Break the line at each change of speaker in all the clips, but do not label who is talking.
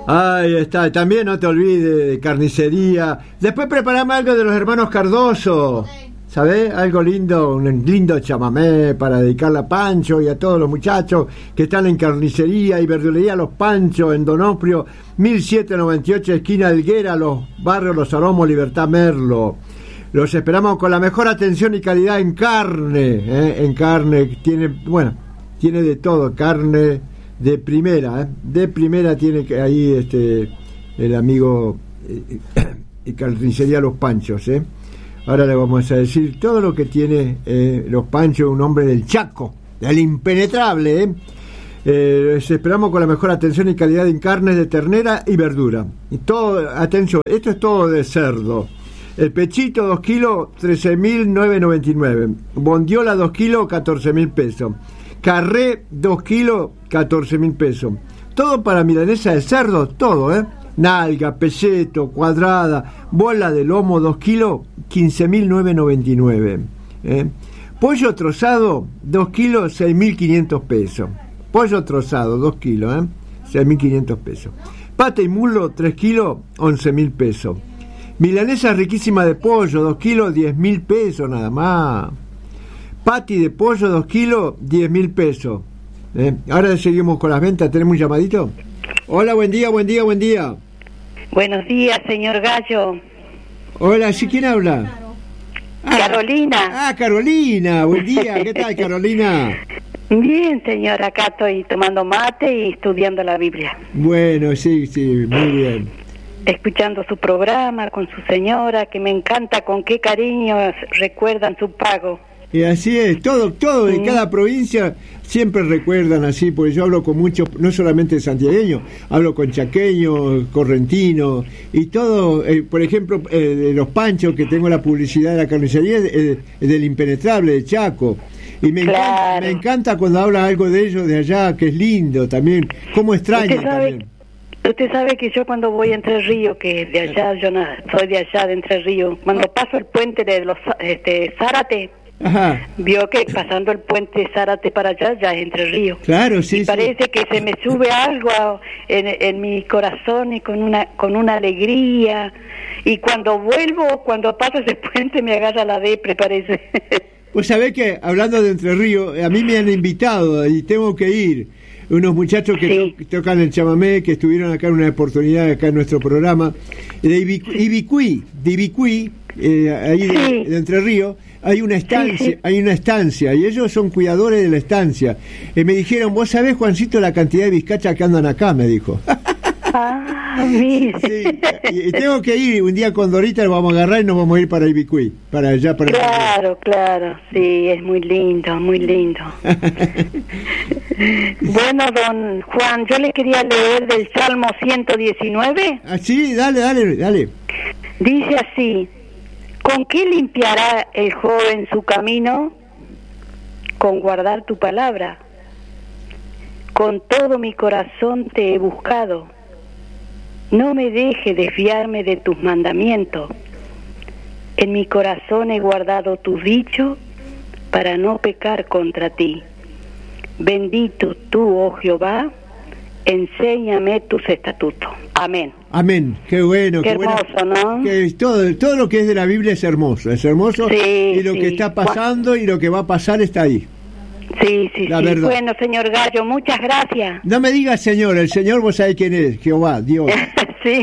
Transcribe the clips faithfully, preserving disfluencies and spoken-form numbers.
Ahí está, también no te olvides de carnicería. Después preparame algo de los hermanos Cardoso, ¿sabés? Algo lindo, un lindo chamamé para dedicarle a Pancho y a todos los muchachos que están en carnicería y verdulería Los Panchos en Donofrio, mil setecientos noventa y ocho, esquina Helguera, Los Barrios Los Aromos, Libertad Merlo. Los esperamos con la mejor atención y calidad en carne, ¿eh? En carne, tiene, bueno, tiene de todo, carne de primera, ¿eh? De primera tiene que ahí este el amigo eh, y carnicería Los Panchos, ¿eh? Ahora le vamos a decir todo lo que tiene eh, Los Panchos, un hombre del Chaco, del impenetrable, ¿eh? Eh, les esperamos con la mejor atención y calidad en carnes de ternera y verdura. Y todo, atención, esto es todo de cerdo. El pechito dos kilos, trece mil novecientos noventa y nueve. Bondiola dos kilos, catorce mil pesos. Carré dos kilos, catorce mil pesos. Todo para milanesa de cerdo, todo, ¿eh? Nalga, pelleto, cuadrada, bola de lomo dos kilos, quince mil novecientos noventa y nueve. ¿eh? Pollo trozado, dos kilos, seis mil quinientos pesos. Pollo trozado, dos kilos, ¿eh? seis mil quinientos pesos. Pata y muslo, tres kilos, once mil pesos. Milanesa riquísima de pollo, dos kilos, diez mil pesos nada más. Pati de pollo, dos kilos, diez mil pesos. ¿Eh? Ahora seguimos con las ventas. ¿Tenemos un llamadito? Hola, buen día, buen día, buen día.
Buenos días, señor Gallo.
Hola, ¿sí quién habla? Ah,
Carolina.
Ah, Carolina, buen día. ¿Qué tal, Carolina?
Bien, señor, acá estoy tomando mate y estudiando la Biblia.
Bueno, sí, sí, muy bien.
Escuchando su programa con su señora, que me encanta con qué cariño recuerdan su pago.
Y así es, todo, todo en cada provincia siempre recuerdan así, porque yo hablo con muchos, no solamente santiagueños, hablo con chaqueños, correntinos, y todo, eh, por ejemplo, eh, de Los Panchos, que tengo la publicidad de la carnicería, eh, del Impenetrable, de Chaco. Y me,
claro.
encanta, me encanta cuando habla algo de ellos de allá, que es lindo también, cómo extraña
¿Usted sabe,
también.
Usted sabe que yo cuando voy a Entre Ríos, que de allá, yo no, soy de allá de Entre Ríos, cuando paso el puente de los este, Zárate,
Ajá.
vio que pasando el puente Zárate para allá ya es Entre Ríos.
Claro, sí,
y
sí.
parece que se me sube algo a, en, en mi corazón y con una con una alegría. Y cuando vuelvo, cuando paso ese puente me agarra la depre, parece.
Pues sabés que, hablando de Entre Ríos, a mí me han invitado y tengo que ir. Unos muchachos que, sí. to- que tocan el chamamé, que estuvieron acá en una oportunidad, acá en nuestro programa, de Ibicuí, Ibicuí, de Ibicuí, eh, ahí de,
sí.
de Entre Ríos, hay una estancia,
sí, sí.
hay una estancia, y ellos son cuidadores de la estancia. Y me dijeron, vos sabés, Juancito, la cantidad de vizcachas que andan acá, me dijo.
Ah, mire.
Sí, y, y tengo que ir, un día con Dorita lo vamos a agarrar y nos vamos a ir para Ibicuí, para allá, para
Claro, claro, sí, es muy lindo, muy lindo. Bueno, don Juan, yo le quería leer del Salmo ciento diecinueve.
Ah, sí, dale, dale, dale.
Dice así: ¿con qué limpiará el joven su camino? Con guardar tu palabra. Con todo mi corazón te he buscado. No me deje desviarme de tus mandamientos. En mi corazón he guardado tus dichos para no pecar contra ti. Bendito tú, oh Jehová, enséñame tus estatutos. Amén.
Amén. Qué bueno.
Qué,
qué
hermoso,
bueno.
¿no?
Que todo, todo lo que es de la Biblia es hermoso. Es hermoso.
Sí,
y lo
sí.
que está pasando y lo que va a pasar está ahí.
Sí, sí,
la
sí.
Verdad.
Bueno, señor Gallo, muchas gracias.
No me digas Señor, el Señor vos sabés quién es, Jehová, Dios.
Sí.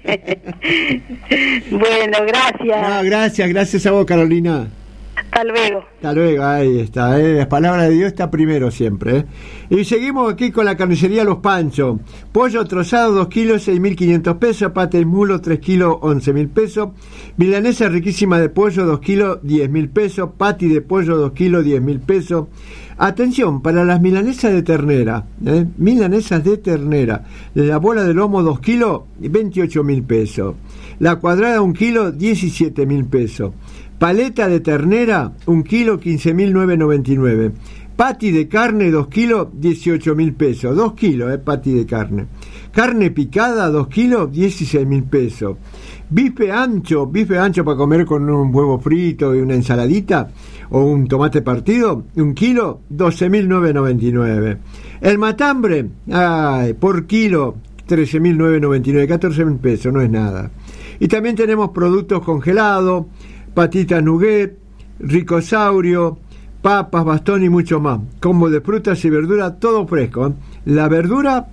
Bueno, gracias.
Ah, gracias, gracias a vos, Carolina.
Hasta luego.
Hasta luego, ahí está, ¿eh? La palabra de Dios está primero siempre, ¿eh? Y seguimos aquí con la carnicería Los Panchos. Pollo trozado, dos kilos, seis mil quinientos pesos. Pata y mulo, tres kilos, once mil pesos. Milanesa riquísima de pollo, dos kilos, diez mil pesos. Pati de pollo, dos kilos, diez mil pesos. Atención, para las milanesas de ternera, ¿eh? Milanesas de ternera. La bola de lomo, dos kilos, veintiocho mil pesos. La cuadrada, un kilo, diecisiete mil pesos. Paleta de ternera, un kilo, quince mil novecientos noventa y nueve. Pati de carne, dos kilos, dieciocho mil pesos. dos kilos, eh, pati de carne. Carne picada, dos kilos, dieciséis mil pesos. Bife ancho, bife ancho para comer con un huevo frito y una ensaladita, o un tomate partido, un kilo, doce mil novecientos noventa y nueve. El matambre, ay, por kilo, trece mil novecientos noventa y nueve, catorce mil pesos, no es nada. Y también tenemos productos congelados, patitas nugget, ricosaurio, papas, bastón y mucho más. Combo de frutas y verduras, todo fresco, ¿eh? La verdura,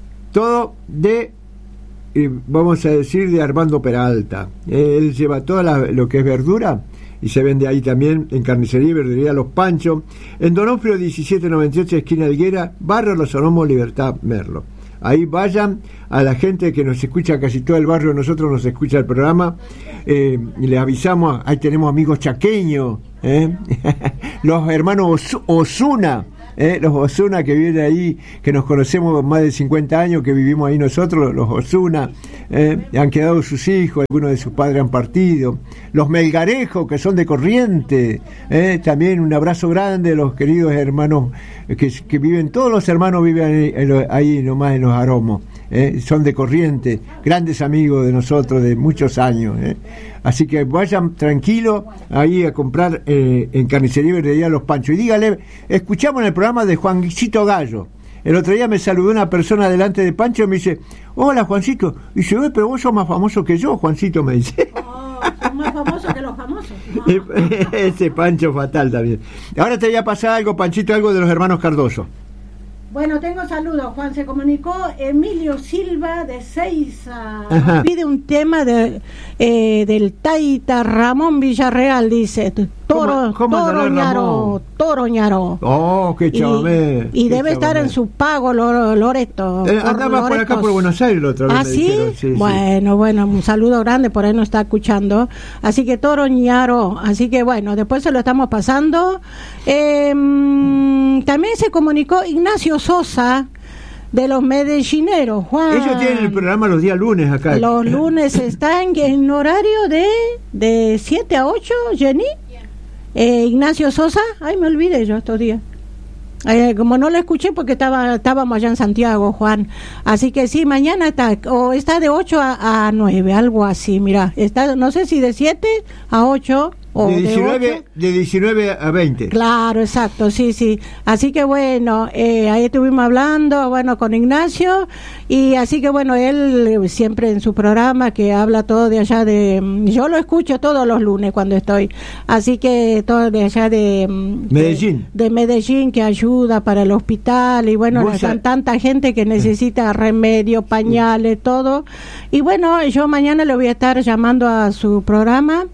todo de, eh, vamos a decir, de Armando Peralta. Eh, él lleva todo la, lo que es verdura y se vende ahí también en Carnicería y Verdulería Los Panchos, en Donofrio diecisiete noventa y ocho, esquina Higuera, barrio Los Olmos, Libertad, Merlo. Ahí vayan, a la gente que nos escucha, casi todo el barrio, nosotros nos escucha el programa, eh, y les avisamos, ahí tenemos amigos chaqueños, ¿eh? Los hermanos Osuna, ¿eh? Los Osuna que viven ahí, que nos conocemos más de cincuenta años, que vivimos ahí nosotros, los Osuna, ¿eh? Han quedado sus hijos, algunos de sus padres han partido. Los Melgarejos, que son de Corrientes, ¿eh? También un abrazo grande a los queridos hermanos que, que viven, todos los hermanos viven ahí, ahí nomás en los Aromos, ¿eh? Son de Corrientes, grandes amigos de nosotros de muchos años, ¿eh? Así que vayan tranquilos ahí a comprar eh, en Carnicería y Verdulería Los Panchos. Y dígale, escuchamos en el programa de Juancito Gallo. El otro día me saludó una persona delante de Pancho y me dice, hola Juancito. Y dice, pero vos sos más famoso que yo, Juancito, me dice.
Oh, sos más famoso que los famosos. No.
Ese Pancho fatal también. Ahora te voy a pasar algo, Panchito, algo de los hermanos Cardoso.
Bueno, tengo saludos. Juan, se comunicó Emilio Silva de Seiza. Pide un tema de eh, del Taita Ramón Villarreal, dice. Toro,
¿Cómo, cómo
Toroñaro, Toroñaro.
Oh, qué chamamé.
Y, y
qué
debe
chamamé.
estar en su pago, Loreto.
Eh, andaba por, por acá por Buenos Aires la otra vez.
¿Ah,
me
sí?
dijeron. Sí,
bueno,
sí.
bueno, un saludo grande, por ahí nos está escuchando. Así que Toroñaro, así que bueno, después se lo estamos pasando. Eh, también se comunicó Ignacio Sosa, de los medellineros, Juan.
Ellos tienen el programa los días lunes acá.
Los lunes están en horario de de siete a ocho, Jenny. Eh, Ignacio Sosa, ay, me olvidé yo estos días. Eh, como no lo escuché porque estaba estábamos allá en Santiago, Juan. Así que sí, mañana está, o está de ocho a, a nueve, algo así, mira. Está, no sé si de siete a ocho. O
de, diecinueve,
de, ocho.
de diecinueve a veinte.
Claro, exacto, sí, sí. Así que bueno, eh, ahí estuvimos hablando, bueno, con Ignacio, y así que bueno, él siempre en su programa que habla todo de allá de... Yo lo escucho todos los lunes cuando estoy, así que todo de allá de...
Medellín.
De, de Medellín, que ayuda para el hospital, y bueno, están a... tanta gente que necesita remedio, pañales, todo. Y bueno, yo mañana le voy a estar llamando a su programa,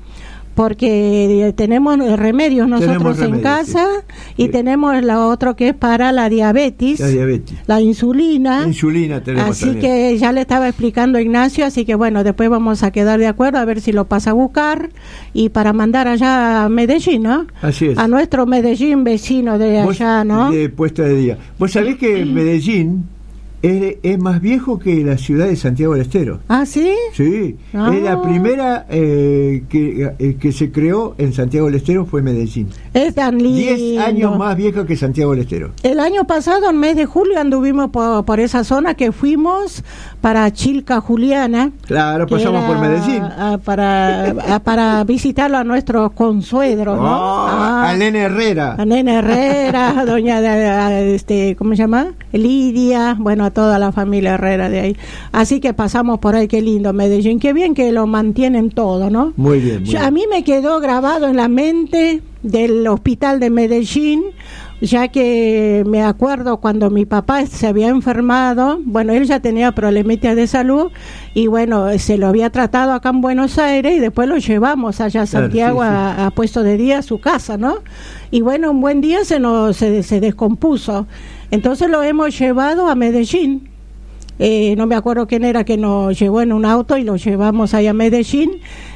porque tenemos remedios nosotros tenemos remedios, en casa, sí. Y sí. Tenemos lo otro que es para la diabetes,
la, diabetes.
la insulina.
La insulina tenemos
así
también.
Que ya le estaba explicando a Ignacio, así que bueno, después vamos a quedar de acuerdo a ver si lo pasa a buscar y para mandar allá a Medellín, ¿no?
Así es.
A nuestro Medellín vecino de
Vos,
allá, ¿no?
De puesta de día. Vos sabés que Medellín Es, es más viejo que la ciudad de Santiago del Estero.
¿Ah, sí?
Sí,
Ah.
es la primera eh, que, eh, que se creó en Santiago del Estero fue Medellín.
Es tan lindo.
Diez años más viejo que Santiago del Estero.
El año pasado, en mes de julio, anduvimos por, por esa zona que fuimos para Chilca Juliana.
Claro, pasamos por Medellín.
A, para, a, para visitarlo a nuestros consuegros, ¿no?
Oh,
ah,
a Nene Herrera.
A Nene Herrera, doña, a, este, ¿cómo se llama? Lidia, bueno, a toda la familia Herrera de ahí. Así que pasamos por ahí, qué lindo Medellín, qué bien que lo mantienen todo, ¿no?
Muy bien. Muy
Yo,
bien.
A mí me quedó grabado en la mente del hospital de Medellín, ya que me acuerdo cuando mi papá se había enfermado, bueno, él ya tenía problemitas de salud y bueno, se lo había tratado acá en Buenos Aires y después lo llevamos allá a Santiago, claro, sí, sí. A, a puesto de día a su casa, ¿no? Y bueno, un buen día se nos se, se descompuso, entonces lo hemos llevado a Medellín. Eh, no me acuerdo quién era que nos llevó en un auto y lo llevamos allá a Medellín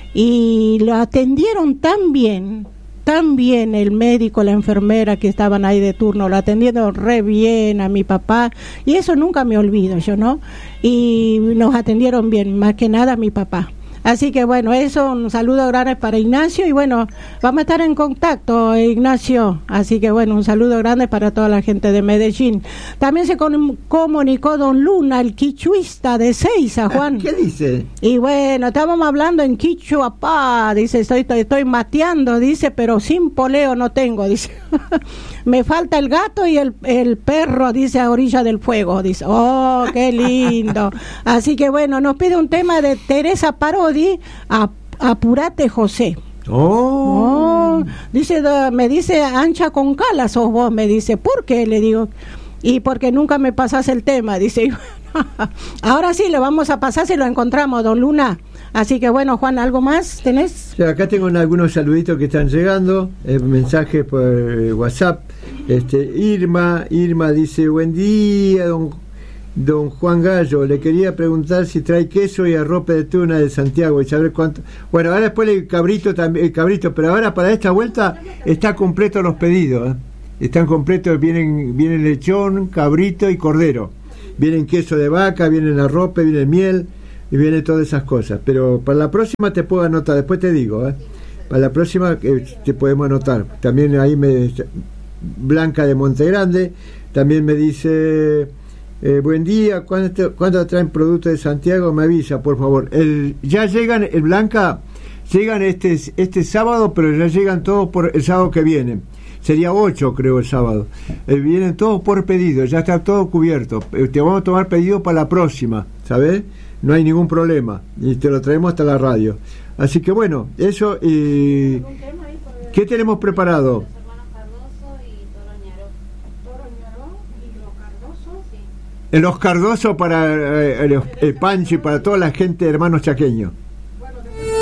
y lo atendieron tan bien, tan bien el médico, la enfermera que estaban ahí de turno, lo atendieron re bien a mi papá y eso nunca me olvido yo, ¿no? Y nos atendieron bien, más que nada a mi papá. Así que bueno, eso, un saludo grande para Ignacio y bueno, vamos a estar en contacto, Ignacio. Así que bueno, un saludo grande para toda la gente de Medellín. También se com- comunicó don Luna, el quichuista de Seiza, Juan.
¿Qué dice?
Y bueno, estábamos hablando en quichua, pa, dice, estoy, estoy, estoy mateando, dice, pero sin poleo no tengo, dice. me falta el gato y el, el perro, dice, a orilla del fuego, dice, oh, qué lindo. Así que bueno, nos pide un tema de Teresa Parodi, a, Apurate José.
Oh.
Oh, dice, me dice, ancha con cala sos vos, me dice, ¿por qué? Le digo, y porque nunca me pasás el tema, dice. Ahora sí, le vamos a pasar si lo encontramos, don Luna. Así que bueno, Juan, ¿algo más tenés?
O sea, acá tengo algunos saluditos que están llegando, eh, mensajes por eh, WhatsApp. Este, Irma, Irma dice, buen día, don, don Juan Gallo, le quería preguntar si trae queso y arrope de tuna de Santiago y saber cuánto. Bueno, ahora después el cabrito también, el cabrito, pero ahora para esta vuelta está completo los pedidos, ¿eh? Están completos, vienen, vienen lechón, cabrito y cordero. Vienen queso de vaca, vienen arrope, viene miel y vienen todas esas cosas. Pero para la próxima te puedo anotar, después te digo, ¿eh? Para la próxima eh, te podemos anotar. También ahí me Blanca de Montegrande también me dice, eh, buen día, ¿cuándo, ¿cuándo traen productos de Santiago? Me avisa, por favor. El, ya llegan, el Blanca, llegan este, este sábado, pero ya llegan todos por el sábado que viene. Sería ocho, creo, el sábado. Eh, vienen todos por pedido, ya está todo cubierto. Eh, te vamos a tomar pedido para la próxima, ¿sabes? No hay ningún problema. Y te lo traemos hasta la radio. Así que bueno, eso. Eh, ¿Qué tenemos preparado? En los Cardoso para eh, el, el Pancho y para toda la gente, hermanos chaqueños.